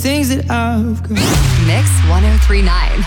Things that I've got. Mix 1039.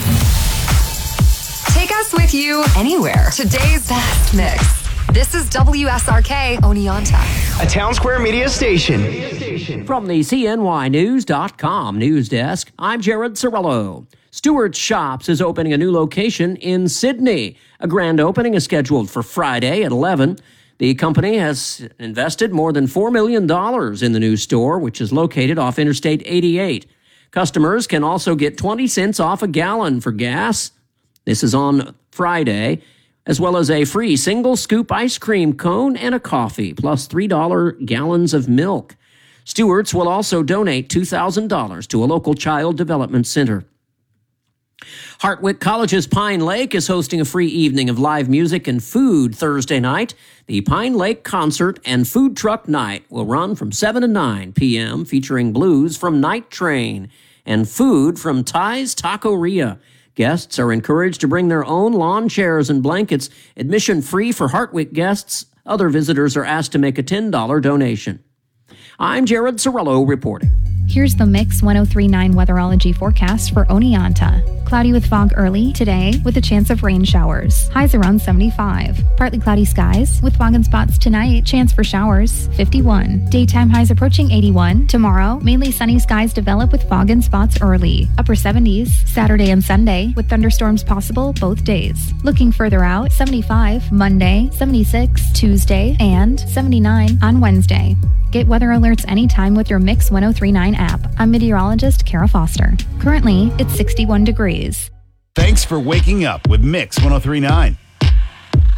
Take us with you anywhere. Today's best mix. This is WSRK Oneonta, a Town Square Media station. From the CNYnews.com news desk, I'm Jared Cirillo. Stewart's Shops is opening a new location in Sydney. A grand opening is scheduled for Friday at 11. The company has invested more than $4 million in the new store, which is located off Interstate 88. Customers can also get 20 cents off a gallon for gas. This is on Friday, as well as a free single scoop ice cream cone and a coffee, plus $3 gallons of milk. Stewart's will also donate $2,000 to a local child development center. Hartwick College's Pine Lake is hosting a free evening of live music and food Thursday night. The Pine Lake Concert and Food Truck Night will run from 7 to 9 p.m., featuring blues from Night Train and food from Ty's Taqueria. Guests are encouraged to bring their own lawn chairs and blankets. Admission free for Hartwick guests. Other visitors are asked to make a $10 donation. I'm Jared Cirillo reporting. Here's the Mix 1039 weatherology forecast for Oneonta. Cloudy with fog early today with a chance of rain showers. Highs around 75. Partly cloudy skies with fog in spots tonight. Chance for showers 51. Daytime highs approaching 81. Tomorrow, mainly sunny skies develop with fog in spots early. Upper 70s Saturday and Sunday with thunderstorms possible both days. Looking further out, 75 Monday, 76 Tuesday, and 79 on Wednesday. Get weather alerts anytime with your Mix 1039 app. I'm meteorologist Kara Foster. Currently, it's 61 degrees. Thanks for waking up with Mix 1039.